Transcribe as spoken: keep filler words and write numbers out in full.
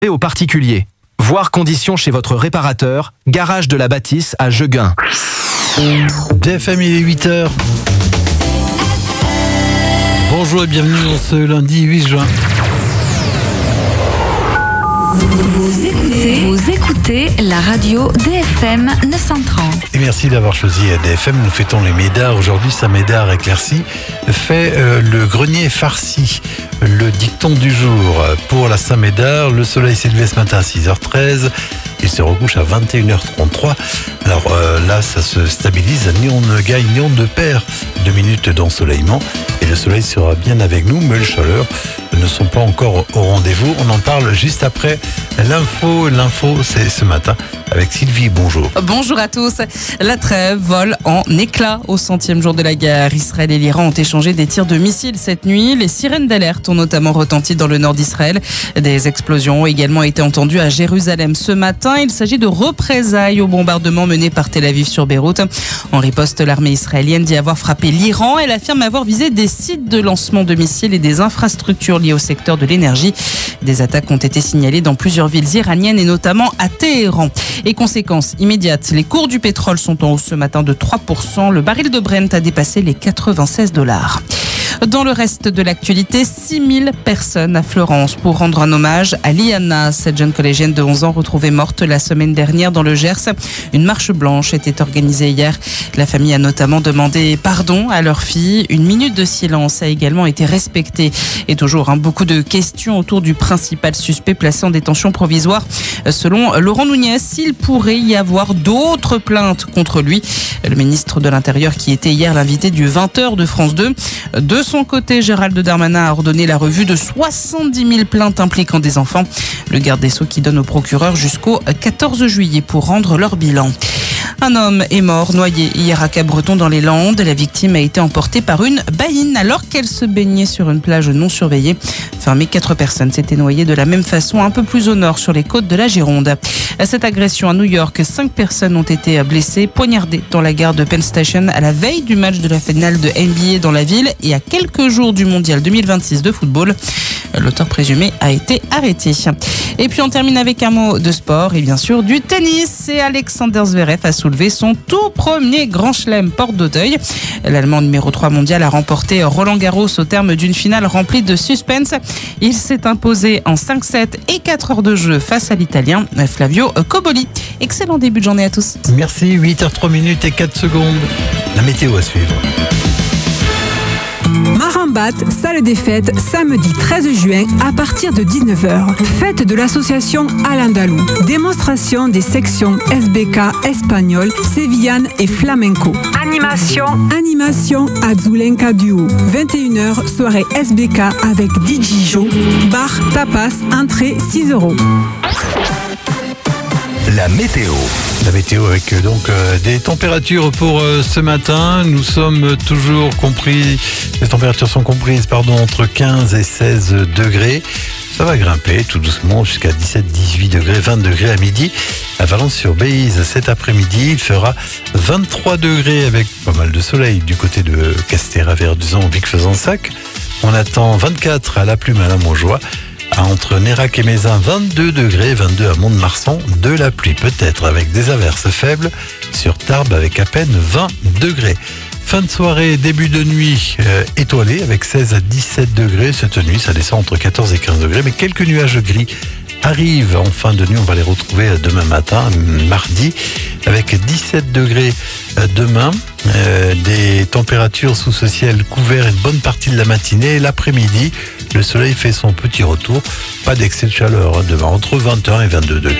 et aux particuliers. Voir conditions chez votre réparateur, garage de la Bâtisse à Jegun. D F M, il est huit heures. Bonjour et bienvenue dans ce lundi huit juin. Vous écoutez, vous écoutez la radio D F M neuf cent trente. Et merci d'avoir choisi D F M. Nous fêtons les Médards. Aujourd'hui, Saint-Médard éclairci fait euh, le grenier farci. Le dicton du jour pour la Saint-Médard. Le soleil s'est levé ce matin à six heures treize. Il se recouche à vingt et une heures trente-trois. Alors euh, là, ça se stabilise. Ni on ne gagne, ni on ne perd deux minutes d'ensoleillement. Et le soleil sera bien avec nous, mais les chaleurs ne sont pas encore au rendez-vous. On en parle juste après l'info. L'info, c'est ce matin avec Sylvie. Bonjour. Bonjour à tous. La trêve vole en éclats au centième jour de la guerre. Israël et l'Iran ont échangé des tirs de missiles cette nuit. Les sirènes d'alerte ont notamment retenti dans le nord d'Israël. Des explosions ont également été entendues à Jérusalem ce matin. Il s'agit de représailles au bombardement mené par Tel Aviv sur Beyrouth. En riposte, l'armée israélienne dit avoir frappé l'Iran. Elle affirme avoir visé des sites de lancement de missiles et des infrastructures liées au secteur de l'énergie. Des attaques ont été signalées dans plusieurs villes iraniennes et notamment à Téhéran. Et conséquence immédiate, les cours du pétrole sont en hausse ce matin de trois pour cent. Le baril de Brent a dépassé les quatre-vingt-seize dollars. Dans le reste de l'actualité, six mille personnes à Florence pour rendre un hommage à Liana, cette jeune collégienne de onze ans retrouvée morte la semaine dernière dans le Gers. Une marche blanche était organisée hier. La famille a notamment demandé pardon à leur fille. Une minute de silence a également été respectée. Et toujours hein, beaucoup de questions autour du principal suspect placé en détention provisoire. Selon Laurent Nunez, il pourrait y avoir d'autres plaintes contre lui. Le ministre de l'Intérieur qui était hier l'invité du vingt heures de France deux. De son côté, Gérald Darmanin a ordonné la revue de soixante-dix mille plaintes impliquant des enfants. Le garde des Sceaux qui donne au procureur jusqu'au quatorze juillet pour rendre leur bilan. Un homme est mort noyé hier à Cabreton dans les Landes. La victime a été emportée par une baïne alors qu'elle se baignait sur une plage non surveillée. Fermée, quatre personnes s'étaient noyées de la même façon un peu plus au nord sur les côtes de la Gironde. À cette agression à New York, cinq personnes ont été blessées, poignardées dans la gare de Penn Station à la veille du match de la finale de N B A dans la ville et à quelques jours du mondial deux mille vingt-six de football. L'auteur présumé a été arrêté. Et puis on termine avec un mot de sport et bien sûr du tennis. Et Alexander Zverev a soulevé son tout premier grand chelem porte d'Auteuil. L'Allemand numéro trois mondial a remporté Roland Garros au terme d'une finale remplie de suspense. Il s'est imposé en cinq sept et quatre heures de jeu face à l'Italien Flavio Cobolli. Excellent début de journée à tous. Merci, huit heures trois minutes et quatre secondes. La météo à suivre. Marambat, salle des fêtes, samedi treize juin à partir de dix-neuf heures. Fête de l'association Al-Andalou. Démonstration des sections S B K espagnol, sévillane et flamenco. Animation. Animation Azulenka Duo. vingt et une heures, soirée S B K avec D J Joe. Bar, tapas, entrée six euros. La météo. La météo avec donc euh, des températures pour euh, ce matin. Nous sommes toujours compris, les températures sont comprises pardon, entre quinze et seize degrés. Ça va grimper tout doucement jusqu'à dix-sept, dix-huit degrés, vingt degrés à midi. À Valence-sur-Bézize, cet après-midi, il fera vingt-trois degrés avec pas mal de soleil du côté de Castéra-Verduzan, Vic-Fezensac. On attend vingt-quatre à La Plume, à la Montjoie. Entre Nérac et Mézin, vingt-deux degrés, vingt-deux à Mont-de-Marsan, de la pluie peut-être avec des averses faibles, sur Tarbes avec à peine vingt degrés. Fin de soirée, début de nuit euh, étoilé avec seize à dix-sept degrés. Cette nuit, ça descend entre quatorze et quinze degrés, mais quelques nuages gris arrivent en fin de nuit. On va les retrouver demain matin, mardi, avec dix-sept degrés demain. Euh, des températures sous ce ciel couvert une bonne partie de la matinée. L'après-midi, le soleil fait son petit retour. Pas d'excès de chaleur hein, demain, entre vingt et un et vingt-deux degrés.